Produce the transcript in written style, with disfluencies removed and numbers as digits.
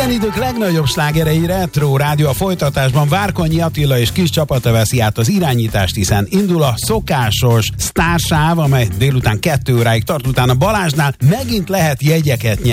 Minden idők legnagyobb slágerei Retro Rádió a folytatásban. Várkonyi Attila és kis csapata veszi át az irányítást, hiszen indul a szokásos sztársáv, amely délután 2 óráig tart, utána Balázsnál megint lehet jegyeket nyerni.